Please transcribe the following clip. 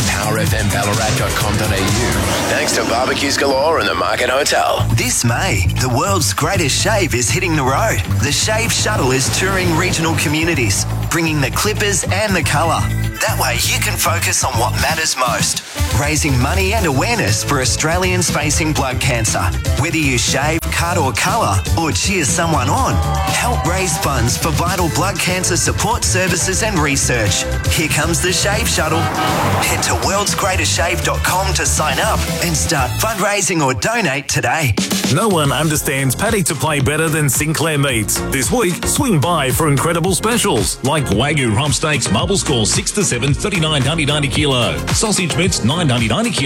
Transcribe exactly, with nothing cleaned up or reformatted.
power f m ballarat dot com dot a u. Thanks to Barbecues Galore and the Market Hotel. This May, the world's greatest shave is hitting the road. The Shave Shuttle is touring regional communities, bringing the clippers and the colour. That way you can focus on what matters most. Raising money and awareness for Australians facing blood cancer. Whether you shave, cut or colour, or cheer someone on, help raise funds for vital blood cancer support services and research. Here comes the Shave Shuttle. Head to worlds greatest shave dot com to sign up and start fundraising or donate today. No one understands paddock to play better than Sinclair Meats. This week, swing by for incredible specials like Wagyu rump steaks, marble score six to seven, thirty-nine ninety-nine a kilo. Sausage mitts nine ninety-nine a kilo.